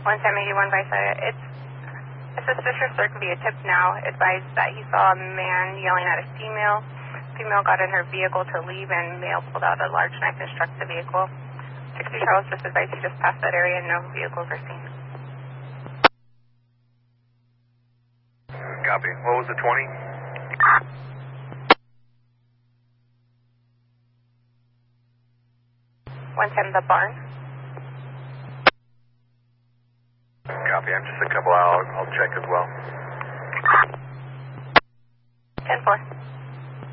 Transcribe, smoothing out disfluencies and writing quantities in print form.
11081 Visalia. It's suspicious. There could be a tip now. Advised that he saw a man yelling at a female. Female got in her vehicle to leave, and male pulled out a large knife and struck the vehicle. 60 Charles just advised he just passed that area and no vehicles are seen. Copy. What was the 20? The barn. Copy. I'm just a couple out. I'll check as well. 10-4.